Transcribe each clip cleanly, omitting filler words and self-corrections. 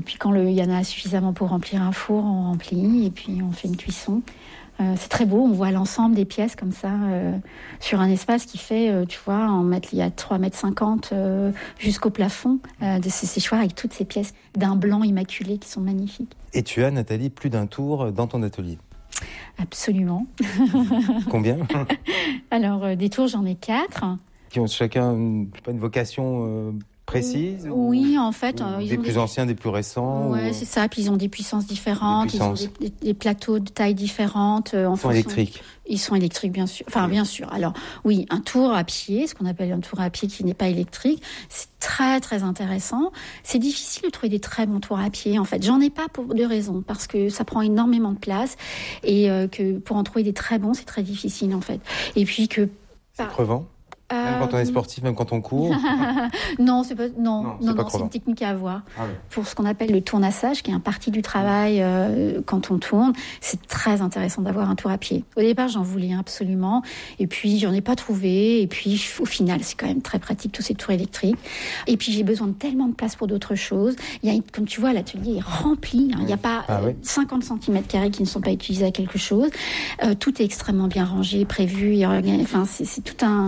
puis quand il y en a suffisamment pour remplir un four, on remplit et puis on fait une cuisson. C'est très beau, on voit l'ensemble des pièces comme ça sur un espace qui fait, il y a 3,50 m jusqu'au plafond de ces séchoirs avec toutes ces pièces d'un blanc immaculé qui sont magnifiques. Et tu as, Nathalie, plus d'un tour dans ton atelier? Absolument. Combien? Alors, des tours, j'en ai 4. Qui ont chacun une vocation précise? Oui, en fait. Des plus anciens, des plus récents? Oui, c'est ça. Puis ils ont des puissances différentes. Ils ont des plateaux de taille différentes. Ils sont électriques? Ils sont électriques, bien sûr. Enfin, bien sûr. Alors, oui, un tour à pied, ce qu'on appelle un tour à pied qui n'est pas électrique, c'est très, très intéressant. C'est difficile de trouver des très bons tours à pied, en fait. J'en ai pas pour 2 raisons. Parce que ça prend énormément de place et que pour en trouver des très bons, c'est très difficile, en fait. Et puis que... C'est crevant? Même quand on est sportif, même quand on court? Non, c'est une technique à avoir. Ah oui. Pour ce qu'on appelle le tournassage, qui est un parti du travail quand on tourne, c'est très intéressant d'avoir un tour à pied. Au départ, j'en voulais un absolument, et puis j'en ai pas trouvé, et puis au final, c'est quand même très pratique, tous ces tours électriques. Et puis j'ai besoin de tellement de place pour d'autres choses. Comme tu vois, l'atelier est rempli, il n'y a pas 50 cm² qui ne sont pas utilisés à quelque chose. Tout est extrêmement bien rangé, prévu, c'est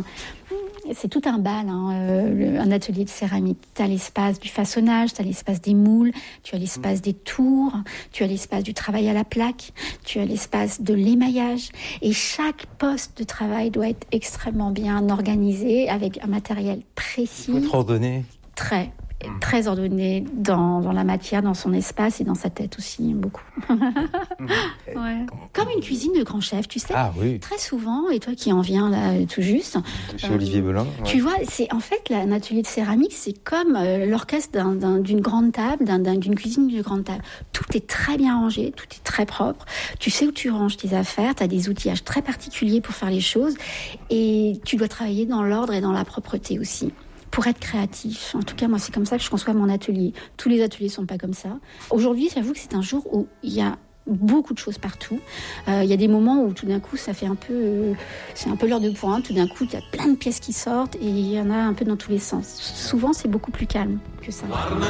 tout un bal, un atelier de céramique. Tu as l'espace du façonnage, tu as l'espace des moules, tu as l'espace des tours, tu as l'espace du travail à la plaque, tu as l'espace de l'émaillage. Et chaque poste de travail doit être extrêmement bien organisé, avec un matériel précis. Il faut être ordonné. Très ordonné dans la matière, dans son espace et dans sa tête aussi, beaucoup. Ouais. Comme une cuisine de grand chef, tu sais. Ah oui. Très souvent, et toi qui en viens là tout juste. Chez Olivier Belin. Ouais. Tu vois, c'est en fait un atelier de céramique, c'est comme l'orchestre d'une grande table, d'une cuisine de grande table. Tout est très bien rangé, tout est très propre. Tu sais où tu ranges tes affaires, tu as des outillages très particuliers pour faire les choses et tu dois travailler dans l'ordre et dans la propreté aussi. Pour être créatif. En tout cas, moi, c'est comme ça que je conçois mon atelier. Tous les ateliers sont pas comme ça. Aujourd'hui, j'avoue que c'est un jour où il y a beaucoup de choses partout. Il y a des moments où tout d'un coup, ça fait c'est un peu l'heure de pointe. Tout d'un coup, il y a plein de pièces qui sortent et il y en a un peu dans tous les sens. Souvent, c'est beaucoup plus calme que ça.